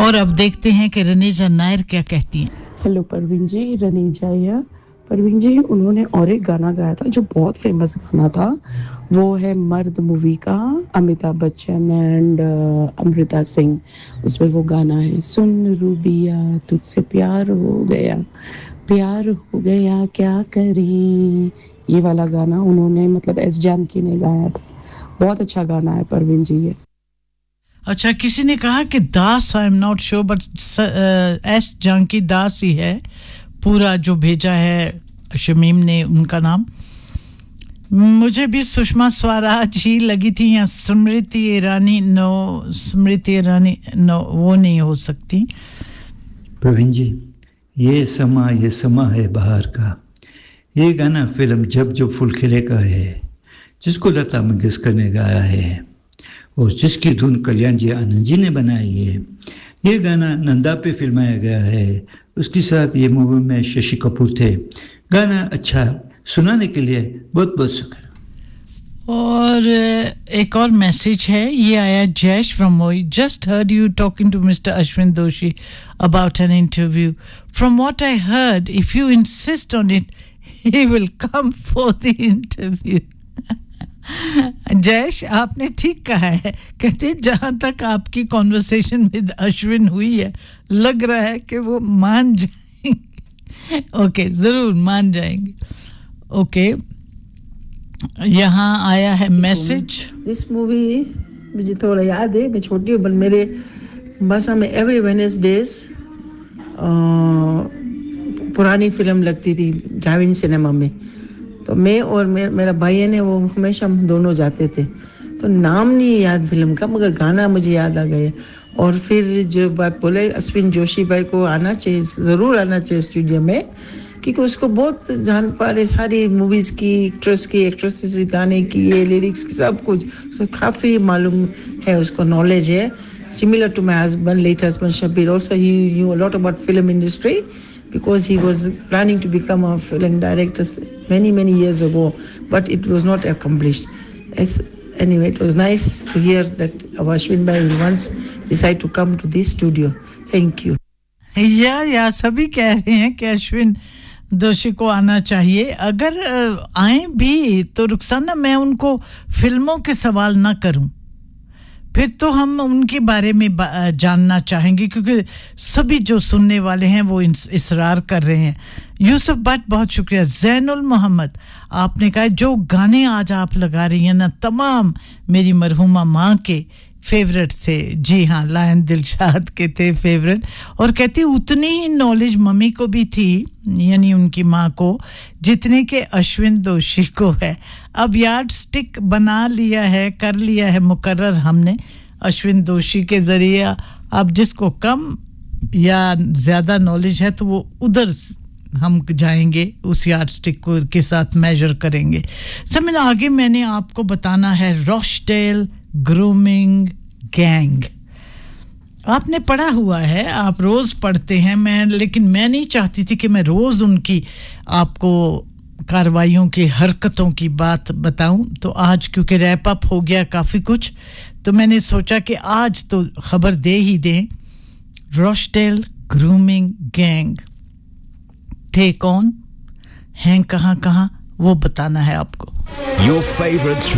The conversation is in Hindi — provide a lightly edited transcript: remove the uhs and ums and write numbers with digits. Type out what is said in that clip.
और अब देखते हैं कि रनीजा नायर क्या कहती हैं। हेलो परवीन जी, रनीजा या परवीन जी, उन्होंने और एक गाना गाया था जो बहुत फेमस गाना था, वो है मर्द मूवी का, अमिताभ बच्चन एंड अमृता सिंह। उसमें वो गाना है, सुन रूबिया तुझसे प्यार हो गया क्या करें। ये वाला गाना उन्होंने मतलब एस जानकी ने गाया था। बहुत अच्छा गाना है परवीन जी ये। अच्छा, किसी ने कहा कि दास, I am not sure but S Janaki दास ही है पूरा जो भेजा है शमीम ने उनका नाम। मुझे भी सुषमा स्वराज ही लगी थी या स्मृति ईरानी। नो वो नहीं हो सकती। प्रवीण जी, ये समा है बहार का, ये गाना फिल्म जब जो फूल खिले का है, जिसको लता मंगेशकर ने गाया है और जिसकी धुन कल्याण जी आनंद जी ने बनाई है। ये गाना नंदा पे फिल्माया गया है, उसके साथ ये मूवी में शशि कपूर थे। गाना अच्छा सुनाने के लिए बहुत बहुत शुक्रिया। और एक और मैसेज है, ये आया जैश फ्रॉम मोई। Just heard you talking to mister Ashwin Doshi about an interview. From what I heard, if you insist on it he will come for the interview. Jayesh, आपने ठीक कहा है। कहते जहां तक आपकी कॉन्वर्सेशन विद अश्विन हुई है, लग रहा है कि वो मान जाएंगे। ओके, जरूर मान जाएंगे। ओके, यहाँ आया है मैसेज। दिस मूवी मुझे थोड़ा याद है, मैं छोटी हूँ, पर मेरे भाषा में एवरी वेडनेसडेज पुरानी फिल्म लगती थी ड्राइविंग सिनेमा में। तो मैं और मेरा भाई है ने वो हमेशा हम दोनों जाते थे। तो नाम नहीं याद फिल्म का, मगर गाना मुझे याद आ गया। और फिर जो बात बोले अश्विन जोशी भाई को आना चाहिए, ज़रूर आना चाहिए स्टूडियो में, क्योंकि उसको बहुत जान पारे सारी मूवीज़ की, एक्ट्रेसेस गाने की, ये लिरिक्स की, सब कुछ काफ़ी मालूम है, उसको नॉलेज है। Similar to my husband, late husband Shabir, also he knew a lot about film industry because he was planning to become a film director many years ago, but it was not accomplished. Anyway, it was nice to hear that Ashwin Bhai will once decide to come to this studio. Thank you. या सभी कह रहे हैं कि अश्विन दोषी को आना चाहिए। अगर आए भी तो रुखसाना, मैं उनको फिल्मों के सवाल ना करूं, फिर तो हम उनके बारे में जानना चाहेंगे, क्योंकि सभी जो सुनने वाले हैं वो इसरार कर रहे हैं। यूसुफ भट्ट, बहुत शुक्रिया। जैनुल मोहम्मद, आपने कहा जो गाने आज आप लगा रही हैं ना, तमाम मेरी मरहुमा माँ के फेवरेट थे। जी हाँ, लायन दिलशाद के थे फेवरेट। और कहती उतनी ही नॉलेज मम्मी को भी थी, यानी उनकी माँ को, जितने के अश्विन दोषी को है। अब यार्ड स्टिक बना लिया है, कर लिया है मुकर्रर हमने अश्विन दोषी के जरिए। अब जिसको कम या ज़्यादा नॉलेज है तो वो उधर हम जाएंगे, उस यार्ड स्टिक को के साथ मेजर करेंगे। समय आगे मैंने आपको बताना है रॉशडेल ग्रूमिंग गैंग। आपने पढ़ा हुआ है, आप रोज पढ़ते हैं, लेकिन मैं नहीं चाहती थी कि मैं रोज उनकी आपको कार्रवाइयों की, हरकतों की बात बताऊं। तो आज क्योंकि रैप अप हो गया काफी कुछ, तो मैंने सोचा कि आज तो खबर दे ही दें। रॉशडेल ग्रूमिंग गैंग थे कौन, हैं कहां, वो बताना है आपको। Your favorites